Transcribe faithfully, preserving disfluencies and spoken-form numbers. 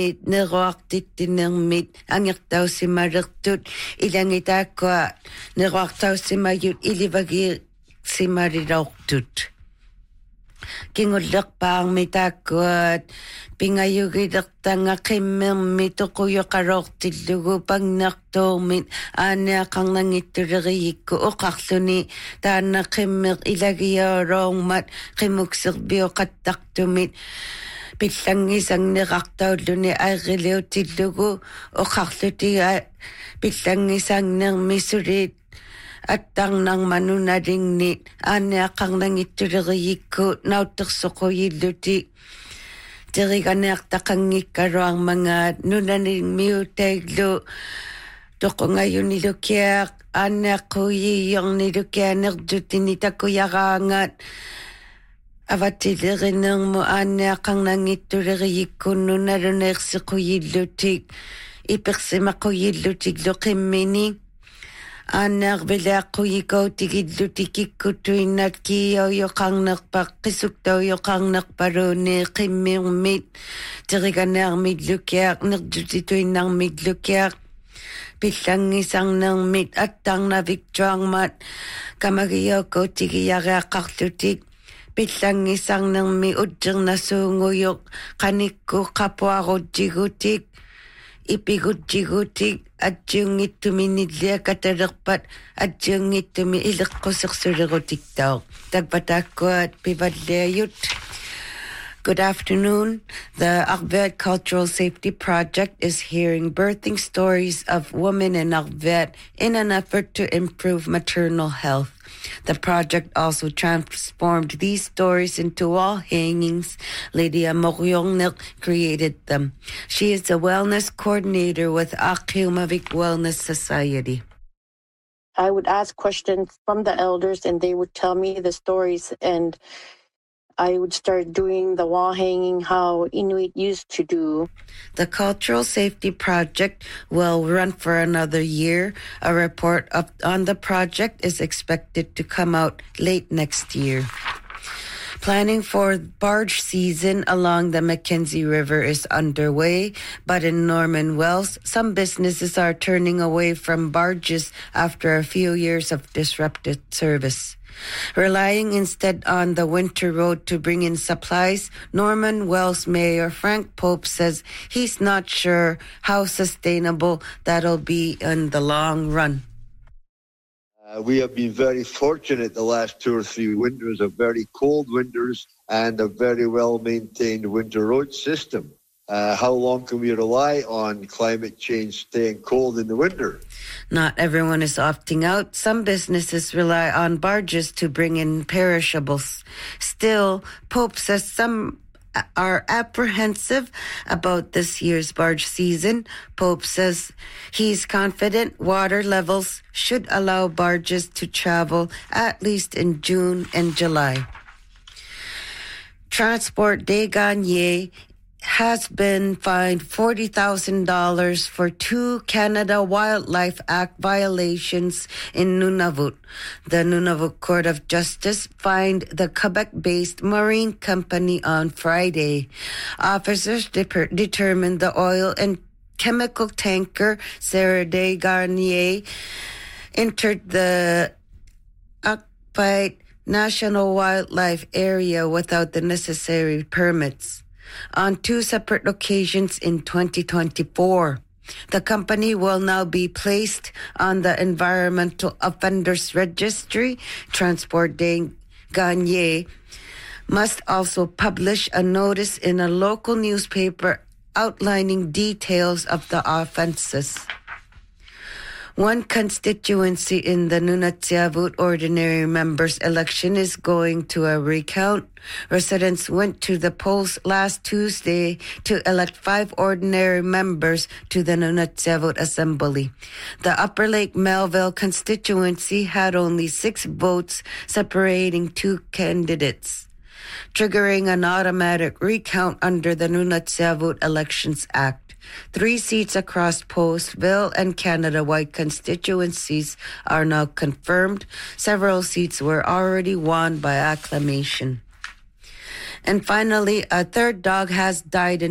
neroartittinermit angirtaussimalertut ilangitaakua neroartaussimayut ilivagi simarilortut kingullerpaarmi taakkuat pingayugilertanga qimmermi toquyoqalortillugu pagnertuurmit aaneaqarnangittuleriyikku oqarluni taanna qimmer ilagiaoloormat qimukserbioqattartumit pillangisangnerartaulluni airiliutillugu oqarlutiga pillangisangnermi sulit атtarнармануналингни аанеақарнангиттулерiyikku науттерсоқуйиллути териганеартақангиккалуармангаат нунаниммиутааглу тоқунгаюнилукиаақ аанеаққуйийорнилукианертутини такуяраангаат аватилеринерму аанеақарнангиттулерiyikku нуналунеерсиқуйиллутик иперсимақуйиллутик лоқиммини аанеарвилааққуйикаутигиллутикиккутуиннат кииоёқарнерпақ қисуктауёқарнерпалууни қиммиурмит териганеармиллукиаақ нертутитуиннармиллукиаақ пиллангисарнермит аттарнавиктуармат камагиоккаутигияриаққарлутик пиллангисарнерми уттернасуунгуйоқ қаникку қапуарутигутик ипигутжигутик атсиунгиттуминиллиа каталерпат атсиунгиттуми илеққусерсулерутиктаа такпатааккуат пиваллиают. Good afternoon. The Arvet Cultural Safety Project is hearing birthing stories of women in Arvet in an effort to improve maternal health. The project also transformed these stories into wall hangings. Lydia Morjongner created them. She is a wellness coordinator with Akhiumavik Wellness Society. I would ask questions from the elders and they would tell me the stories, and I would start doing the wall hanging how Inuit used to do. The Cultural Safety Project will run for another year. A report of, on the project is expected to come out late next year. Planning for barge season along the Mackenzie River is underway, but in Norman Wells, some businesses are turning away from barges after a few years of disrupted service. Relying instead on the winter road to bring in supplies, Norman Wells Mayor Frank Pope says he's not sure how sustainable that'll be in the long run. Uh, we have been very fortunate the last two or three winters of very cold winters and a very well-maintained winter road system. Uh, how long can we rely on climate change staying cold in the winter? Not everyone is opting out. Some businesses rely on barges to bring in perishables. Still, Pope says some are apprehensive about this year's barge season. Pope says he's confident water levels should allow barges to travel at least in June and July. Transport des Gagnés has been fined forty thousand dollars for two Canada Wildlife Act violations in Nunavut. The Nunavut Court of Justice fined the Quebec-based marine company on Friday. Officers de- determined the oil and chemical tanker Sarah des Gagnés entered the occupied National Wildlife Area without the necessary permits on two separate occasions in twenty twenty-four. The company will now be placed on the Environmental Offenders Registry. Transport des Gagnés must also publish a notice in a local newspaper outlining details of the offenses. One constituency in the Nunatsiavut ordinary members election is going to a recount. Residents went to the polls last Tuesday to elect five ordinary members to the Nunatsiavut Assembly. The Upper Lake Melville constituency had only six votes separating two candidates, triggering an automatic recount under the Nunatsiavut Elections Act. Three seats across Postville and Canada White constituencies are now confirmed. Several seats were already won by acclamation. And finally, a third dog has died in